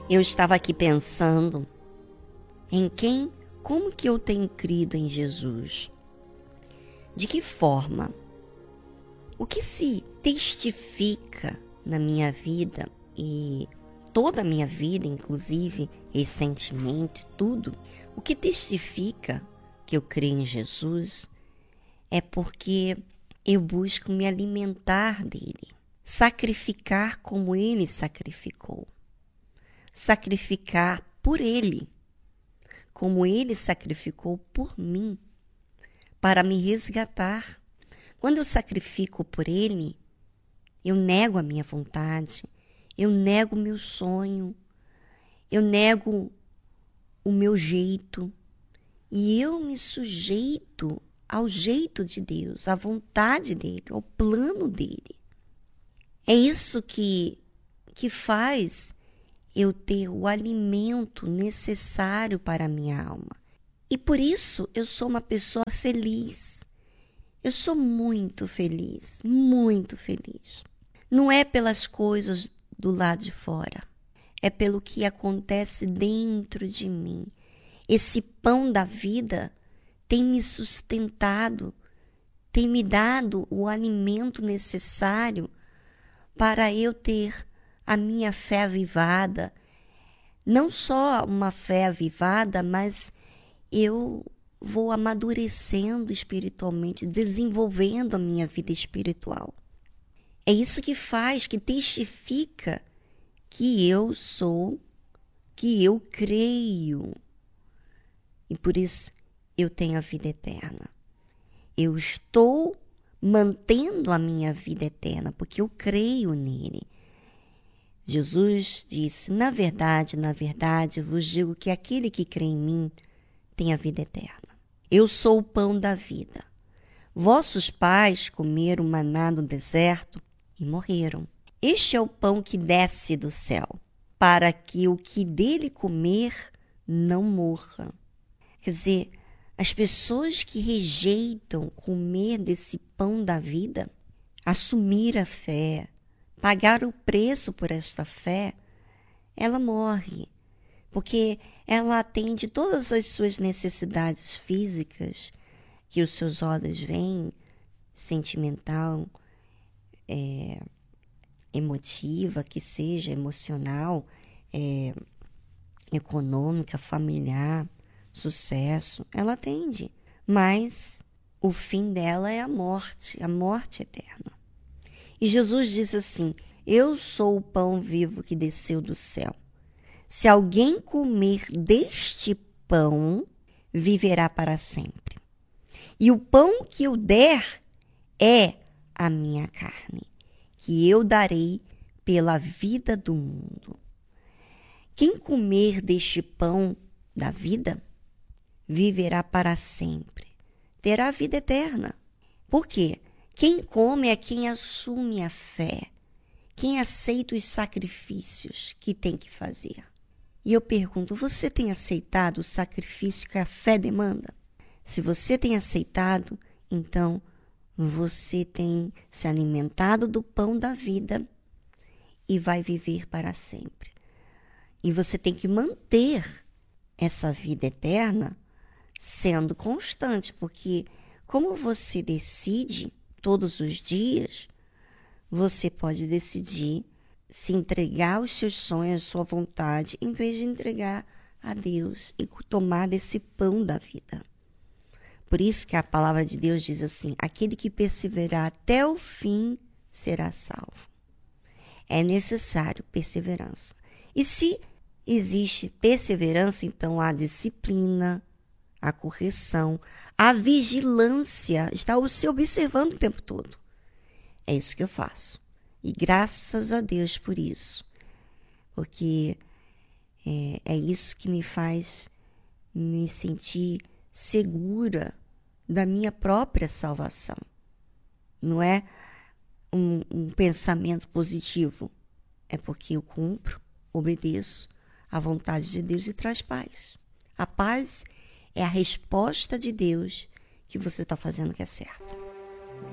Eu estava aqui pensando como que eu tenho crido em Jesus? De que forma? O que se testifica na minha vida e toda a minha vida, inclusive recentemente, tudo, o que testifica que eu creio em Jesus é porque eu busco me alimentar dele, sacrificar como ele sacrificou, sacrificar por ele, como ele sacrificou por mim, para me resgatar. Quando eu sacrifico por ele, eu nego a minha vontade, eu nego o meu sonho, eu nego o meu jeito e eu me sujeito ao jeito de Deus, à vontade dele, ao plano dele. É isso que faz eu ter o alimento necessário para a minha alma. E por isso eu sou uma pessoa feliz. Eu sou muito feliz, muito feliz. Não é pelas coisas do lado de fora, é pelo que acontece dentro de mim. Esse pão da vida tem me sustentado, tem me dado o alimento necessário para eu ter a minha fé avivada. Não só uma fé avivada, mas eu vou amadurecendo espiritualmente, desenvolvendo a minha vida espiritual. É isso que faz, que testifica que eu sou, que eu creio. E por isso eu tenho a vida eterna. Eu estou mantendo a minha vida eterna, porque eu creio nele. Jesus disse, na verdade, vos digo que aquele que crê em mim tem a vida eterna. Eu sou o pão da vida. Vossos pais comeram maná no deserto e morreram. Este é o pão que desce do céu, para que o que dele comer não morra. Quer dizer, as pessoas que rejeitam comer desse pão da vida, assumir a fé, pagar o preço por esta fé, ela morre, porque ela atende todas as suas necessidades físicas que os seus olhos veem, sentimental, emotiva, que seja emocional, econômica, familiar, sucesso, ela atende. Mas o fim dela é a morte eterna. E Jesus diz assim, eu sou o pão vivo que desceu do céu. Se alguém comer deste pão, viverá para sempre. E o pão que eu der é a minha carne, que eu darei pela vida do mundo. Quem comer deste pão da vida, viverá para sempre, terá a vida eterna. Por quê? Quem come é quem assume a fé, quem aceita os sacrifícios que tem que fazer. E eu pergunto, você tem aceitado o sacrifício que a fé demanda? Se você tem aceitado, então você tem se alimentado do pão da vida e vai viver para sempre. E você tem que manter essa vida eterna sendo constante, porque como você decide todos os dias, você pode decidir se entregar aos seus sonhos, à sua vontade, em vez de entregar a Deus e tomar desse pão da vida. Por isso que a palavra de Deus diz assim, aquele que perseverar até o fim será salvo. É necessário perseverança. E se existe perseverança, então há disciplina, a correção, a vigilância, está se observando o tempo todo. É isso que eu faço. E graças a Deus por isso. Porque é isso que me faz me sentir segura da minha própria salvação. Não é um pensamento positivo. É porque eu cumpro, obedeço à vontade de Deus e traz paz. A paz é a resposta de Deus que você está fazendo o que é certo.